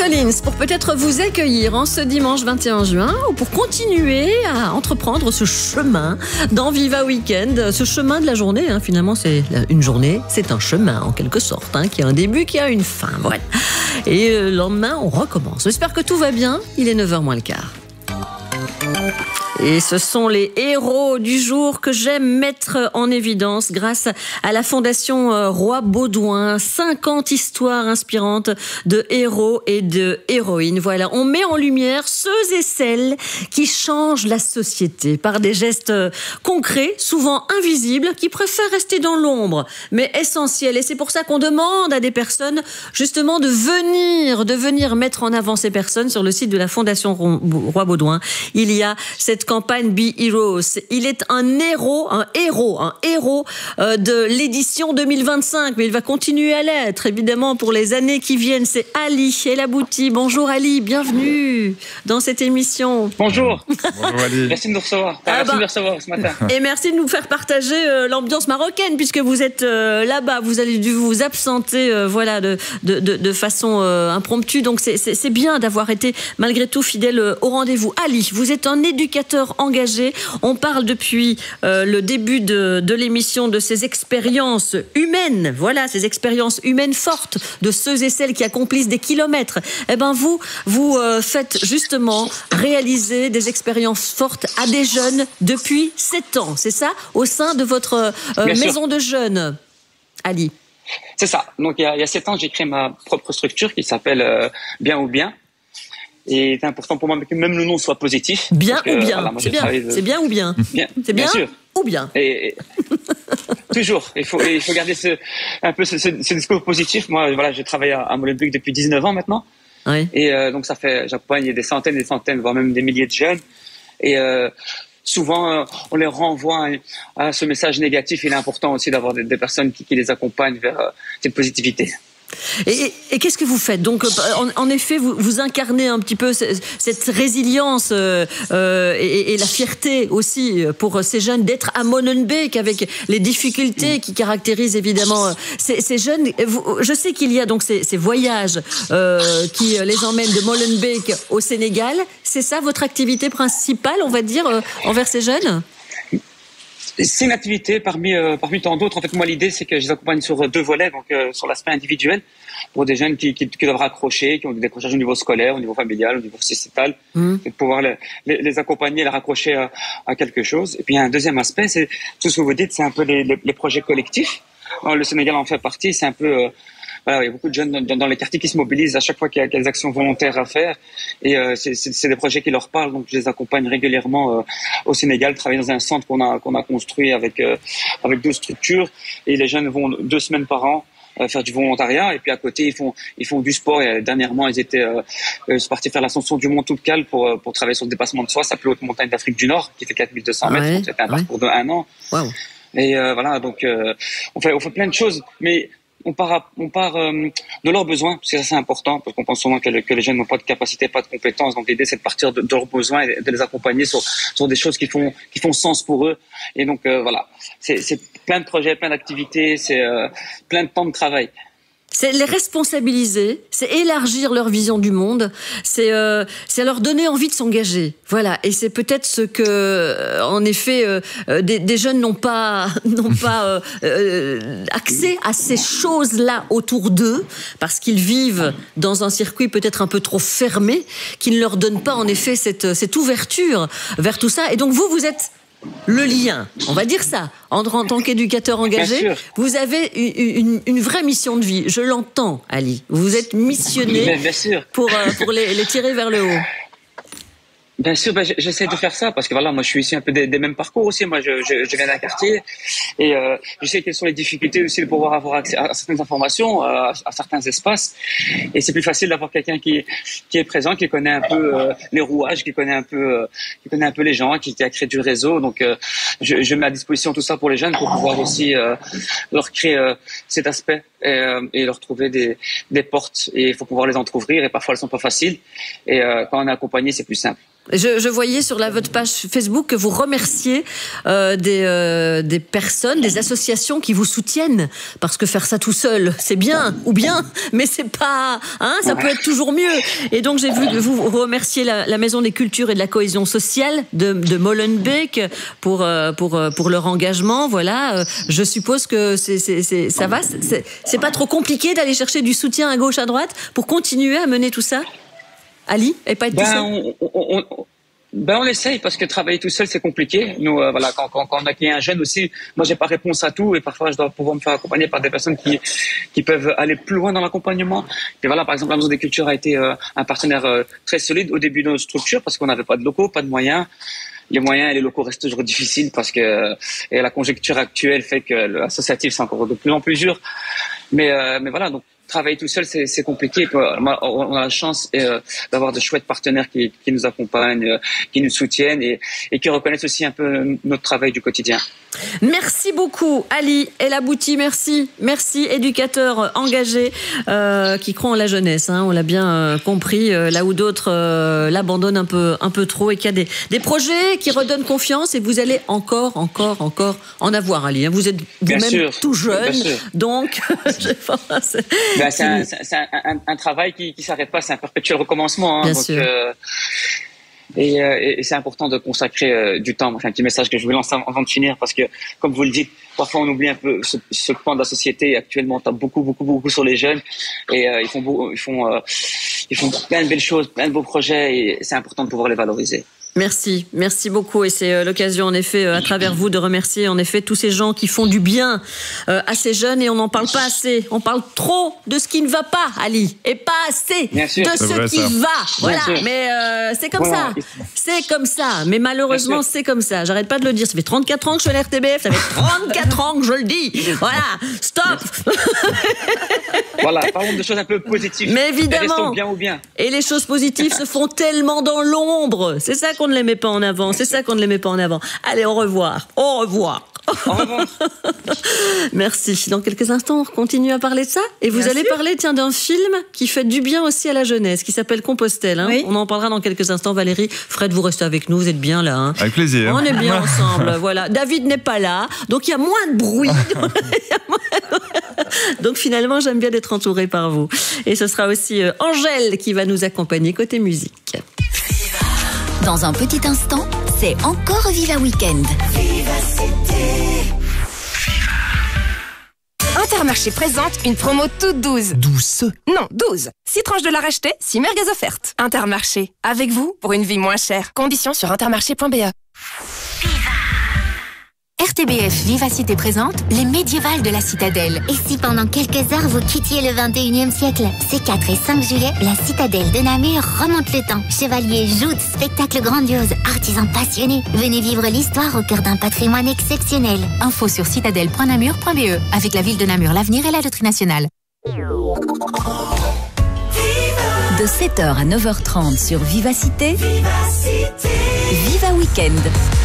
Collins pour peut-être vous accueillir en ce dimanche 21 juin ou pour continuer à entreprendre ce chemin dans Viva Weekend, ce chemin de la journée. Finalement, c'est une journée, c'est un chemin en quelque sorte, qui a un début, qui a une fin. Voilà. Et le lendemain, on recommence. J'espère que tout va bien. Il est 9h moins le quart. Et ce sont les héros du jour que j'aime mettre en évidence grâce à la Fondation Roi Baudouin. 50 histoires inspirantes de héros et de héroïnes. Voilà, on met en lumière ceux et celles qui changent la société par des gestes concrets, souvent invisibles, qui préfèrent rester dans l'ombre, mais essentiels. Et c'est pour ça qu'on demande à des personnes justement de venir mettre en avant ces personnes sur le site de la Fondation Roi Baudouin. Il y a cette campagne Be Heroes. Il est un héros de l'édition 2025, mais il va continuer à l'être, évidemment, pour les années qui viennent. C'est Ali Elabouti. Bonjour Ali, bienvenue dans cette émission. Bonjour. Bonjour Ali. Merci de nous recevoir. Merci de nous recevoir ce matin. Et merci de nous faire partager l'ambiance marocaine, puisque vous êtes là-bas. Vous allez dû vous absenter de façon impromptue. Donc c'est bien d'avoir été malgré tout fidèle au rendez-vous. Ali, vous êtes un éducateur engagé. On parle depuis le début de l'émission de ces expériences humaines. Voilà, ces expériences humaines fortes de ceux et celles qui accomplissent des kilomètres. Eh ben vous faites justement réaliser des expériences fortes à des jeunes depuis 7 ans. C'est ça, au sein de votre maison de jeunes, Ali. C'est ça. Donc il y a 7 ans, j'ai créé ma propre structure qui s'appelle Bien ou Bien. Et c'est important pour moi que même le nom soit positif. Bien que, ou bien. Voilà, c'est bien. C'est bien ou bien. C'est bien, bien sûr. Ou bien. Et toujours. Il faut garder ce discours positif. Moi, voilà, j'ai travaillé à Molenbeek depuis 19 ans maintenant. Oui. Et donc j'accompagne des centaines, voire même des milliers de jeunes. Et souvent, on les renvoie à ce message négatif. Il est important aussi d'avoir des personnes qui les accompagnent vers cette positivité. Et qu'est-ce que vous faites? Donc, en effet, vous incarnez un petit peu cette résilience et la fierté aussi pour ces jeunes d'être à Molenbeek avec les difficultés qui caractérisent évidemment ces jeunes. Je sais qu'il y a donc ces voyages qui les emmènent de Molenbeek au Sénégal. C'est ça votre activité principale, on va dire, envers ces jeunes? C'est une activité parmi tant d'autres. En fait, moi, l'idée, c'est que je les accompagne sur 2 volets. Donc, sur l'aspect individuel, pour des jeunes qui doivent raccrocher, qui ont des décrochages au niveau scolaire, au niveau familial, au niveau sociétal, et de pouvoir les accompagner, les raccrocher à quelque chose. Et puis, il y a un deuxième aspect, c'est tout ce que vous dites, c'est un peu les projets collectifs. Alors, le Sénégal en fait partie. C'est un peu voilà, il y a beaucoup de jeunes dans les quartiers qui se mobilisent à chaque fois qu'il y a des actions volontaires à faire. Et c'est des projets qui leur parlent. Donc, je les accompagne régulièrement au Sénégal, travailler dans un centre qu'on a construit avec 2 structures. Et les jeunes vont 2 semaines par an faire du volontariat. Et puis à côté, ils font du sport. Et dernièrement, ils étaient partis faire l'ascension du mont Toubkal pour travailler sur le dépassement de soi. C'est la plus haute montagne d'Afrique du Nord, qui fait 4200 mètres. Donc, c'était un parcours de 1 an. Wow. Et voilà, donc on fait plein de choses. Mais on part de leurs besoins, parce que ça c'est important, parce qu'on pense souvent que les jeunes n'ont pas de capacité, pas de compétences. Donc l'idée c'est de partir de leurs besoins et de les accompagner sur des choses qui font sens pour eux. Et donc voilà, c'est plein de projets, plein d'activités, c'est plein de temps de travail. C'est les responsabiliser, c'est élargir leur vision du monde, c'est leur donner envie de s'engager. Voilà, et c'est peut-être ce que, en effet, des jeunes n'ont pas accès à ces choses-là autour d'eux, parce qu'ils vivent dans un circuit peut-être un peu trop fermé, qui ne leur donne pas en effet cette ouverture vers tout ça. Et donc vous êtes le lien, on va dire ça, en tant qu'éducateur engagé, vous avez une vraie mission de vie. Je l'entends, Ali. Vous êtes missionné pour les tirer vers le haut. Bien sûr, j'essaie de faire ça parce que voilà, moi je suis ici un peu des mêmes parcours aussi. Moi, je viens d'un quartier et je sais quelles sont les difficultés aussi de pouvoir avoir accès à certaines informations, à certains espaces. Et c'est plus facile d'avoir quelqu'un qui est présent, qui connaît un peu les rouages, qui connaît un peu les gens, qui a créé du réseau. Donc, je mets à disposition tout ça pour les jeunes pour pouvoir aussi leur créer cet aspect et leur trouver des portes. Et il faut pouvoir les entrouvrir et parfois elles sont pas faciles. Et quand on est accompagné, c'est plus simple. Je voyais sur votre page Facebook que vous remerciez des personnes, des associations qui vous soutiennent, parce que faire ça tout seul, c'est bien, mais c'est pas, ça peut être toujours mieux. Et donc j'ai vu que vous remerciez la Maison des Cultures et de la Cohésion Sociale de Molenbeek pour leur engagement. Voilà, je suppose que ça va. C'est pas trop compliqué d'aller chercher du soutien à gauche, à droite pour continuer à mener tout ça, Ali, et pas être tout seul. On essaye, parce que travailler tout seul c'est compliqué. Nous, voilà, quand on accueille un jeune aussi, moi j'ai pas réponse à tout, et parfois je dois pouvoir me faire accompagner par des personnes qui peuvent aller plus loin dans l'accompagnement. Et voilà, par exemple, la Maison des Cultures a été un partenaire très solide au début de notre structure, parce qu'on n'avait pas de locaux, pas de moyens. Les moyens et les locaux restent toujours difficiles, parce que la conjoncture actuelle fait que l'associatif c'est encore de plus en plus dur. Mais voilà, donc travailler tout seul c'est compliqué. On a la chance d'avoir de chouettes partenaires qui nous accompagnent, qui nous soutiennent et qui reconnaissent aussi un peu notre travail du quotidien. Merci beaucoup Ali El Abouti, merci éducateur engagé qui croit en la jeunesse, on l'a bien compris, là où d'autres l'abandonnent un peu trop, et qu'il y a des projets qui redonnent confiance, et vous allez encore en avoir, Ali. Vous êtes vous-même tout jeune, donc c'est un travail qui s'arrête pas, c'est un perpétuel recommencement. Bien sûr. Et c'est important de consacrer du temps. C'est un petit message que je voulais lancer avant de finir, parce que, comme vous le dites, parfois on oublie un peu ce pan de la société. Actuellement, on tape beaucoup sur les jeunes, et ils font plein de belles choses, plein de beaux projets, et c'est important de pouvoir les valoriser. Merci beaucoup, et c'est l'occasion en effet à travers vous de remercier en effet tous ces gens qui font du bien à ces jeunes, et on n'en parle pas assez. On parle trop de ce qui ne va pas, Ali, et pas assez de ce qui va. Voilà, mais c'est comme ça. Mais malheureusement c'est comme ça. J'arrête pas de le dire. Ça fait 34 ans que je suis à l'RTBF. Ça fait 34 ans que je le dis. Voilà, stop. Voilà, parlons de choses un peu positives. Mais évidemment. Restons bien ou bien. Et les choses positives se font tellement dans l'ombre. C'est ça qu'on ne les met pas en avant. Allez, au revoir. Au revoir. Merci. Dans quelques instants, on continue à parler de ça. Et vous allez parler, d'un film qui fait du bien aussi à la jeunesse, qui s'appelle Compostelle. Oui. On en parlera dans quelques instants. Valérie, Fred, vous restez avec nous. Vous êtes bien là. Avec plaisir. On est bien ensemble. Voilà. David n'est pas là, donc il y a moins de bruit. Donc finalement, j'aime bien d'être entourée par vous. Et ce sera aussi Angèle qui va nous accompagner côté musique. Dans un petit instant, c'est encore Viva Weekend. Intermarché présente une promo toute douce. Douce? Non, 12. 6 tranches de la racheter, 6 merguez offertes. Intermarché, avec vous pour une vie moins chère. Conditions sur intermarché.be. RTBF Vivacité présente les médiévales de la Citadelle. Et si pendant quelques heures vous quittiez le 21e siècle? Ces 4 et 5 juillet, la Citadelle de Namur remonte le temps. Chevaliers, joutes, spectacles grandioses, artisans passionnés. Venez vivre l'histoire au cœur d'un patrimoine exceptionnel. Info sur citadelle.namur.be. Avec la ville de Namur, l'avenir et la loterie nationale. De 7h à 9h30 sur Vivacité. Viva Weekend.